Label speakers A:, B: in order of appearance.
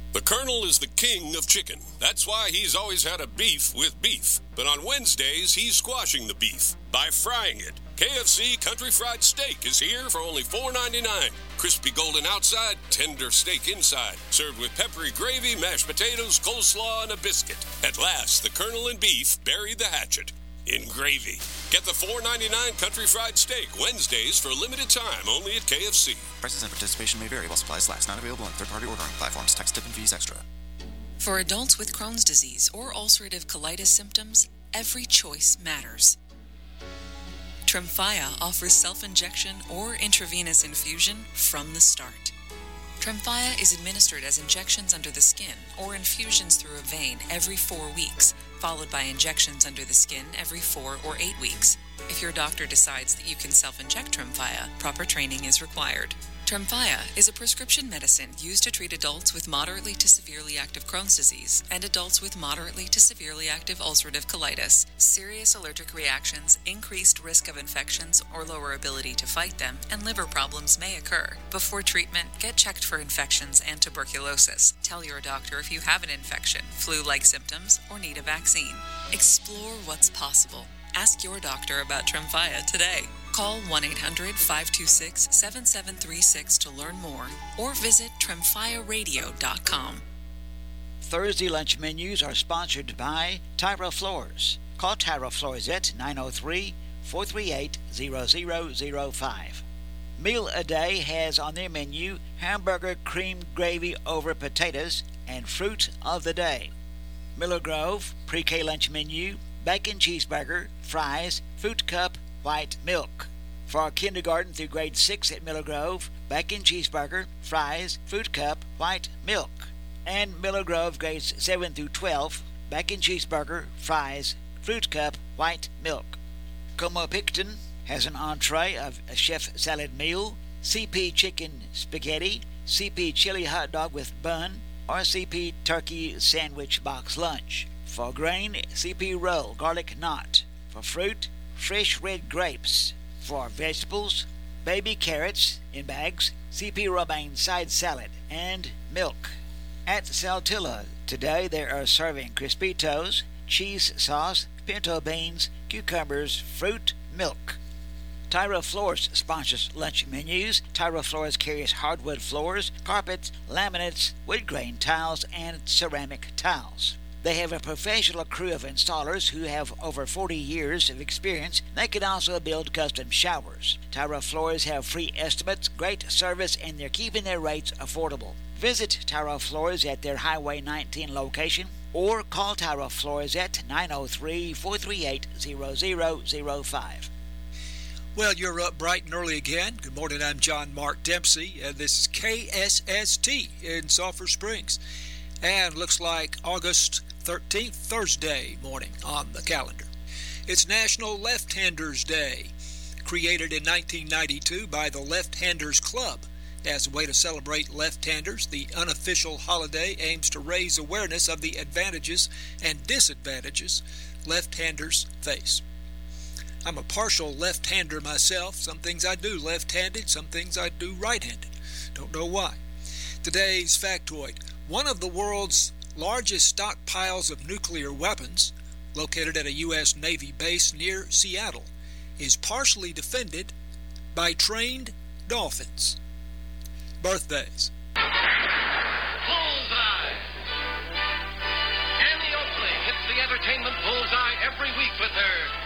A: The Colonel is the king of chicken. That's why he's always had a beef with beef. But on Wednesdays, he's squashing the beef by frying it. KFC Country Fried Steak is here for only $4.99. Crispy golden outside, tender steak inside. Served with peppery gravy, mashed potatoes, coleslaw, and a biscuit. At last, the Colonel and beef bury the hatchet in gravy. Get the $4.99 Country Fried Steak Wednesdays for a limited time only at KFC.
B: Prices and participation may vary while supplies last. Not available on third-party ordering platforms. Tax, tip, and fees extra.
C: For adults with Crohn's disease or ulcerative colitis symptoms, every choice matters. Tremfya offers self-injection or intravenous infusion from the start. Tremfya is administered as injections under the skin or infusions through a vein every 4 weeks, followed by injections under the skin every 4 or 8 weeks. If your doctor decides that you can self-inject Tremfya, proper training is required. Tremfya is a prescription medicine used to treat adults with moderately to severely active Crohn's disease and adults with moderately to severely active ulcerative colitis. Serious allergic reactions, increased risk of infections or lower ability to fight them, and liver problems may occur. Before treatment, get checked for infections and tuberculosis. Tell your doctor if you have an infection, flu-like symptoms, or need a vaccine. Explore what's possible. Ask your doctor about Tremfya today. Call 1-800-526-7736 to learn more or visit tremfyaradio.com.
D: Thursday lunch menus are sponsored by Tyra Floors. Call Tyra Floors at 903-438-0005. Meal a Day has on their menu hamburger cream gravy over potatoes and fruit of the day. Miller Grove pre-K lunch menu, bacon cheeseburger, fries, fruit cup, white milk. For kindergarten through grade 6 at Miller Grove, bacon cheeseburger, fries, fruit cup, white milk. And Miller Grove grades 7 through 12, bacon cheeseburger, fries, fruit cup, white milk. Como Picton has an entree of a chef salad meal, CP chicken spaghetti, CP chili hot dog with bun, or CP turkey sandwich box lunch. For grain, CP roll, garlic knot. For fruit, fresh red grapes. For vegetables, baby carrots in bags, CP romaine side salad, and milk. At Saltillo today they are serving Crispitos, cheese sauce, pinto beans, cucumbers, fruit, milk. Tyra Floors sponsors lunch menus. Tyra Floors carries hardwood floors, carpets, laminates, wood grain tiles, and ceramic tiles. They have a professional crew of installers who have over 40 years of experience. They can also build custom showers. Tyra Floors have free estimates, great service, and they're keeping their rates affordable. Visit Tyra Floors at their Highway 19 location or call Tyra Floors at 903-438-0005.
E: Well, you're up bright and early again. Good morning, I'm John Mark Dempsey, and this is KSST in Sulphur Springs. And looks like August 13th, Thursday morning on the calendar. It's National Left-Handers Day, created in 1992 by the Left-Handers Club. As a way to celebrate left-handers, the unofficial holiday aims to raise awareness of the advantages and disadvantages left-handers face. I'm a partial left-hander myself. Some things I do left-handed, some things I do right-handed. Don't know why. Today's factoid. One of the world's largest stockpiles of nuclear weapons, located at a U.S. Navy base near Seattle, is partially defended by trained dolphins. Birthdays.
F: Bullseye! Annie Oakley hits the entertainment bullseye every week with her